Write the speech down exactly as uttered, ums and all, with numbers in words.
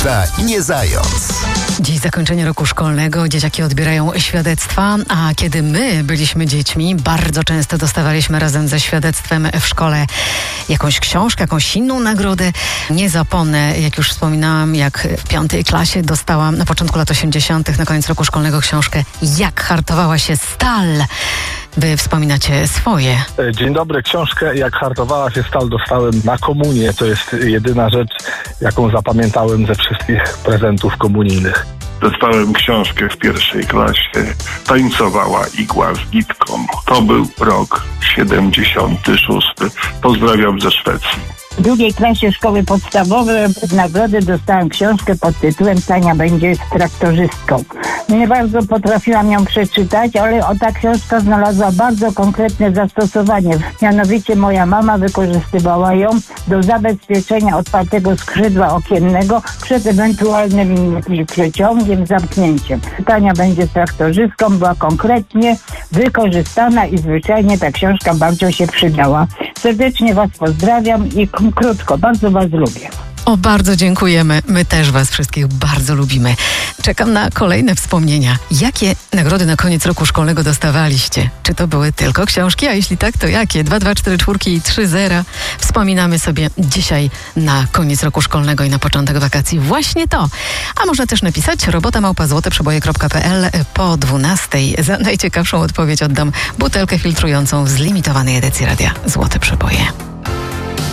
Kałuża nie zając. Dziś zakończenie roku szkolnego, dzieciaki odbierają świadectwa, a kiedy my byliśmy dziećmi, bardzo często dostawaliśmy razem ze świadectwem w szkole jakąś książkę, jakąś inną nagrodę. Nie zapomnę, jak już wspominałam, jak w piątej klasie dostałam na początku lat osiemdziesiątych, na koniec roku szkolnego książkę Jak hartowała się stal. Wy wspominacie swoje. Dzień dobry. Książkę Jak hartowała się stal dostałem na komunię. To jest jedyna rzecz, jaką zapamiętałem ze wszystkich prezentów komunijnych. Dostałem książkę w pierwszej klasie. Tańcowała igła z nitką. To był rok siedemdziesiąty szósty. Pozdrawiam ze Szwecji. W drugiej klasie szkoły podstawowej w nagrodę dostałam książkę pod tytułem Tania będzie traktorzystką. Nie bardzo potrafiłam ją przeczytać, ale o ta książka znalazła bardzo konkretne zastosowanie. Mianowicie moja mama wykorzystywała ją do zabezpieczenia otwartego skrzydła okiennego przed ewentualnym przeciągiem, zamknięciem. Tania będzie traktorzystką była konkretnie wykorzystana i zwyczajnie ta książka bardzo się przydała. Serdecznie Was pozdrawiam i krótko, bardzo Was lubię. O, bardzo dziękujemy. My też Was wszystkich bardzo lubimy. Czekam na kolejne wspomnienia. Jakie nagrody na koniec roku szkolnego dostawaliście? Czy to były tylko książki? A jeśli tak, to jakie? dwa, dwa, cztery, cztery i trzy zera. Wspominamy sobie dzisiaj na koniec roku szkolnego i na początek wakacji właśnie to. A można też napisać robota małpa złote przeboje kropka pe el po dwunastej. Za najciekawszą odpowiedź oddam butelkę filtrującą z limitowanej edycji radia Złote Przeboje.